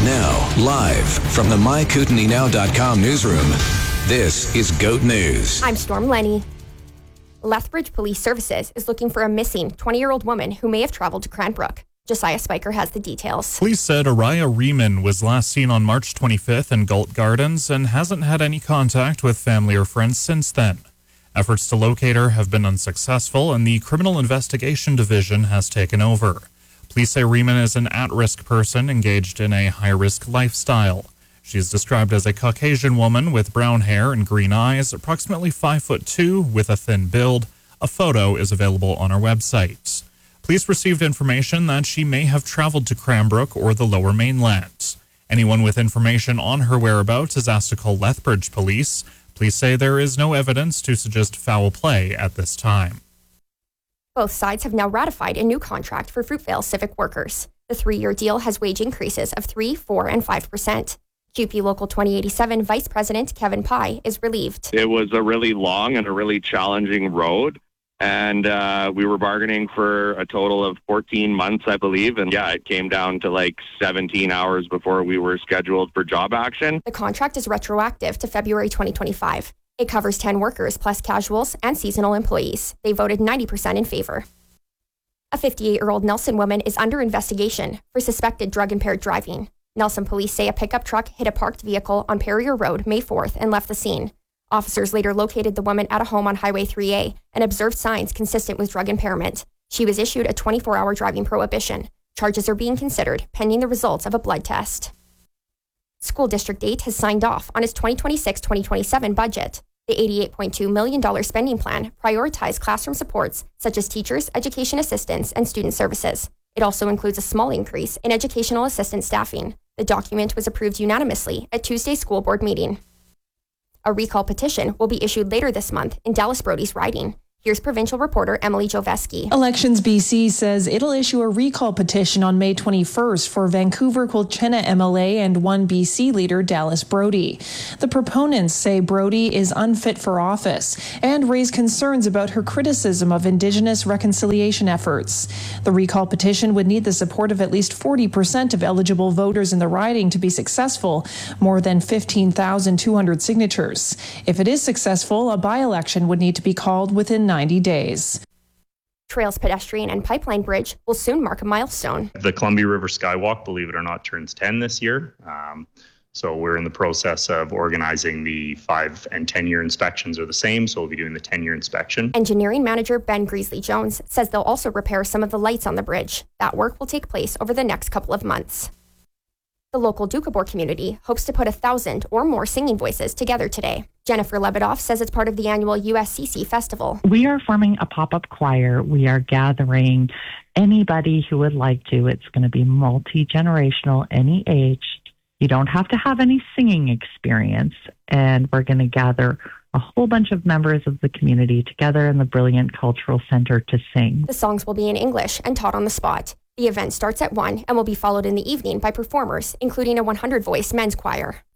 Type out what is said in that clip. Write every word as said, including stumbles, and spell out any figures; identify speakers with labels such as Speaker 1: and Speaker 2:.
Speaker 1: Now, live from the my kootenai now dot com newsroom, this is GOAT News.
Speaker 2: I'm Storm Lenny. Lethbridge Police Services is looking for a missing twenty-year-old woman who may have traveled to Cranbrook. Josiah Spiker has the details.
Speaker 3: Police said Araya Riemann was last seen on March twenty-fifth in Galt Gardens and hasn't had any contact with family or friends since then. Efforts to locate her have been unsuccessful, and the Criminal Investigation Division has taken over. Police say Riemann is an at-risk person engaged in a high-risk lifestyle. She is described as a Caucasian woman with brown hair and green eyes, approximately five foot two, with a thin build. A photo is available on our website. Police received information that she may have traveled to Cranbrook or the Lower Mainland. Anyone with information on her whereabouts is asked to call Lethbridge Police. Police say there is no evidence to suggest foul play at this time.
Speaker 2: Both sides have now ratified a new contract for Fruitvale Civic workers. The three-year deal has wage increases of three, four, and five percent. Q P Local twenty eighty-seven Vice President Kevin Pye is relieved.
Speaker 4: It was a really long and a really challenging road, and uh, we were bargaining for a total of fourteen months, I believe. And yeah, it came down to like seventeen hours before we were scheduled for job action.
Speaker 2: The contract is retroactive to February twenty twenty-five. It covers ten workers plus casuals and seasonal employees. They voted ninety percent in favor. A fifty-eight-year-old Nelson woman is under investigation for suspected drug-impaired driving. Nelson police say a pickup truck hit a parked vehicle on Perrier Road May fourth and left the scene. Officers later located the woman at a home on Highway three A and observed signs consistent with drug impairment. She was issued a twenty-four hour driving prohibition. Charges are being considered pending the results of a blood test. School District eight has signed off on its twenty twenty-six twenty twenty-seven budget. The eighty-eight point two million dollars spending plan prioritized classroom supports such as teachers, education assistants, and student services. It also includes a small increase in educational assistant staffing. The document was approved unanimously at Tuesday's school board meeting. A recall petition will be issued later this month in Dallas Brody's riding. Here's provincial reporter Emily Joveski.
Speaker 5: Elections B C says it'll issue a recall petition on May twenty-first for Vancouver Quilchena M L A and one B C leader Dallas Brody. The proponents say Brody is unfit for office and raise concerns about her criticism of Indigenous reconciliation efforts. The recall petition would need the support of at least forty percent of eligible voters in the riding to be successful, more than fifteen thousand two hundred signatures. If it is successful, a by-election would need to be called within ninety days.
Speaker 2: Trails Pedestrian and Pipeline Bridge will soon mark a milestone.
Speaker 6: The Columbia River Skywalk, believe it or not, turns ten this year. Um, so we're in the process of organizing the five and ten year inspections are the same. So we'll be doing the ten year inspection.
Speaker 2: Engineering manager Ben Greasley Jones says they'll also repair some of the lights on the bridge. That work will take place over the next couple of months. The local Doukhobor community hopes to put a thousand or more singing voices together today. Jennifer Lebedoff says it's part of the annual U S C C festival.
Speaker 7: We are forming a pop-up choir. We are gathering anybody who would like to. It's going to be multi-generational, any age. You don't have to have any singing experience. And we're going to gather a whole bunch of members of the community together in the Brilliant Cultural Center to sing.
Speaker 2: The songs will be in English and taught on the spot. The event starts at one and will be followed in the evening by performers, including a one hundred voice men's choir.